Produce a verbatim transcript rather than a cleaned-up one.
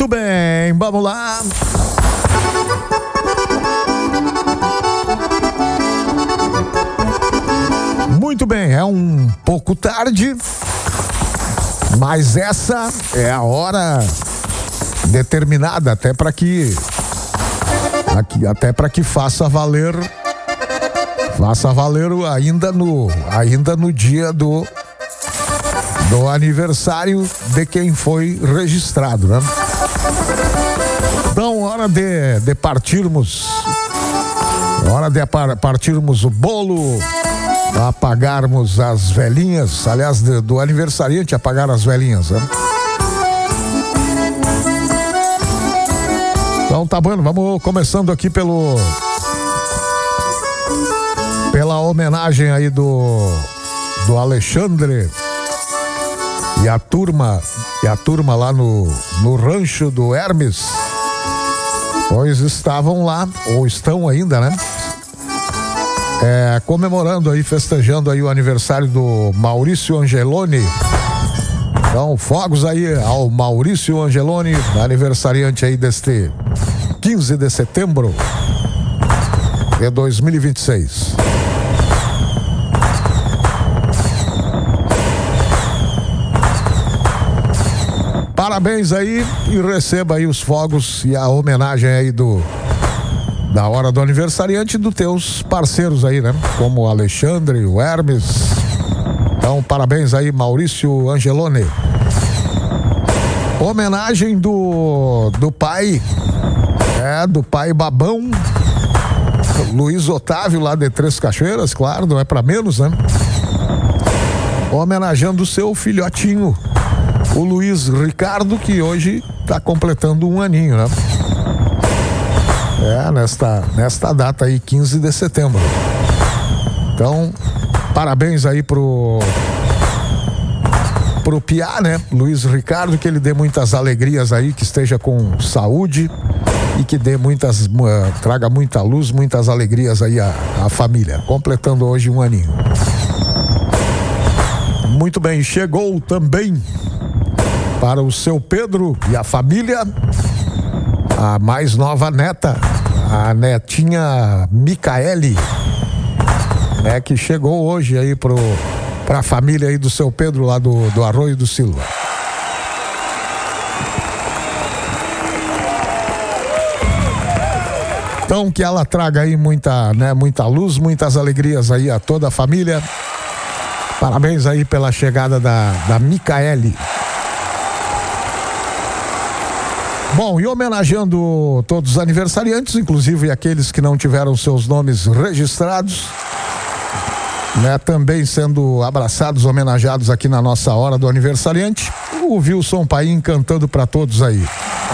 Muito bem, vamos lá. Muito bem, é um pouco tarde, mas essa é a hora determinada até para que aqui, até para que faça valer faça valer ainda no ainda no dia do do aniversário de quem foi registrado, né? Então, hora de, de partirmos hora de partirmos o bolo, apagarmos as velhinhas, aliás, do, do aniversariante apagar as velhinhas, né? Então tá bom, vamos começando aqui pelo pela homenagem aí do do Alexandre e a turma e a turma lá no no rancho do Hermes, pois estavam lá ou estão ainda, né? É, comemorando aí, festejando aí o aniversário do Maurício Angeloni. Então, fogos aí ao Maurício Angeloni, aniversariante aí deste quinze de setembro de dois mil e vinte e seis. Parabéns aí e receba aí os fogos e a homenagem aí do da hora do aniversariante dos teus parceiros aí, né? Como o Alexandre, o Hermes. Então, parabéns aí, Maurício Angeloni. Homenagem do do pai, é, do pai babão, Luiz Otávio, lá de Três Cachoeiras, claro, não é pra menos, né? Homenageando o seu filhotinho, o Luiz Ricardo, que hoje tá completando um aninho, né? É, nesta, nesta data aí, quinze de setembro. Então, parabéns aí pro pro Piá, né? Luiz Ricardo, que ele dê muitas alegrias aí, que esteja com saúde e que dê muitas, uh, traga muita luz, muitas alegrias aí à, à família, completando hoje um aninho. Muito bem, chegou também para o seu Pedro e a família a mais nova neta, a netinha Micaele, né, que chegou hoje aí pro, pra família aí do seu Pedro, lá do, do Arroio do Silva. Então, que ela traga aí muita, né, muita luz, muitas alegrias aí a toda a família. Parabéns aí pela chegada da, da Micaele. Bom, e homenageando todos os aniversariantes, inclusive aqueles que não tiveram seus nomes registrados, né, também sendo abraçados, homenageados aqui na nossa hora do aniversariante, o Wilson Paim cantando para todos aí.